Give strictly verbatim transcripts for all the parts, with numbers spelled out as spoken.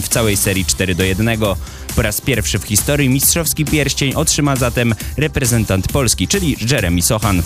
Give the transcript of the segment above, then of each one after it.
w całej serii cztery do jednego. Po raz pierwszy w historii mistrzowski pierścień otrzyma zatem reprezentant Polski, czyli Jeremy Sochan.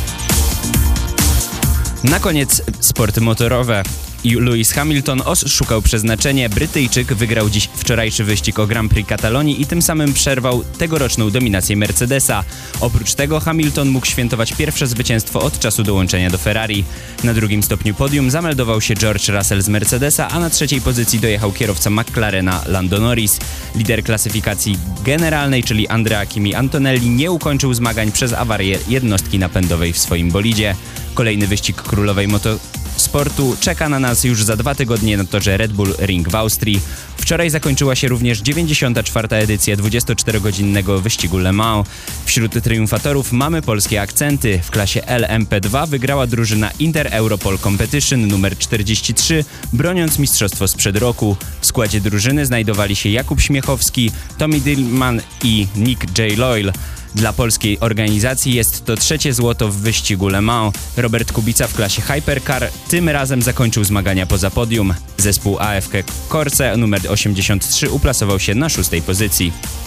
Na koniec sporty motorowe. I Lewis Hamilton oszukał przeznaczenie. Brytyjczyk wygrał dziś wczorajszy wyścig o Grand Prix Katalonii i tym samym przerwał tegoroczną dominację Mercedesa. Oprócz tego Hamilton mógł świętować pierwsze zwycięstwo od czasu dołączenia do Ferrari. Na drugim stopniu podium zameldował się George Russell z Mercedesa, a na trzeciej pozycji dojechał kierowca McLarena Lando Norris. Lider klasyfikacji generalnej, czyli Andrea Kimi Antonelli, nie ukończył zmagań przez awarię jednostki napędowej w swoim bolidzie. Kolejny wyścig królowej motosportu czeka na nas już za dwa tygodnie na torze Red Bull Ring w Austrii. Wczoraj zakończyła się również dziewięćdziesiąta czwarta edycja dwudziestoczterogodzinnego wyścigu Le Mans. Wśród triumfatorów mamy polskie akcenty. W klasie L M P dwa wygrała drużyna Inter Europol Competition numer czterdzieści trzy, broniąc mistrzostwo sprzed roku. W składzie drużyny znajdowali się Jakub Śmiechowski, Tommy Dillman i Nick J. Loyal. Dla polskiej organizacji jest to trzecie złoto w wyścigu Le Mans. Robert Kubica w klasie Hypercar tym razem zakończył zmagania poza podium. Zespół A F K Corse numer osiemdziesiąt trzy uplasował się na szóstej pozycji.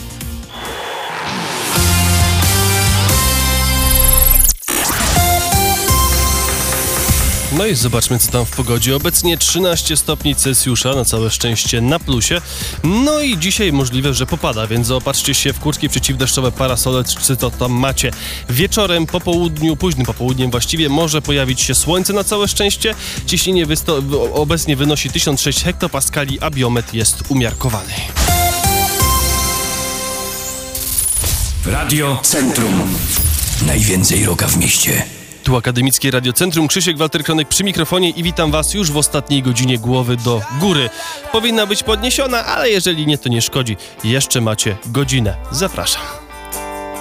No i zobaczmy, co tam w pogodzie. Obecnie trzynaście stopni Celsjusza, na całe szczęście na plusie. No i dzisiaj możliwe, że popada, więc zaopatrzcie się w kurtki przeciwdeszczowe, parasole, czy to tam macie. Wieczorem, po południu, późnym popołudniem właściwie, może pojawić się słońce na całe szczęście. Ciśnienie wysto- obecnie wynosi tysiąc sześć hektopaskali, a biometr jest umiarkowany. Radio Centrum. Najwięcej rocka w mieście. Tu Akademickie Radio Centrum, Krzysiek Walter-Kronek przy mikrofonie i witam Was już w ostatniej godzinie Głowy do Góry. Powinna być podniesiona, ale jeżeli nie, to nie szkodzi. Jeszcze macie godzinę. Zapraszam.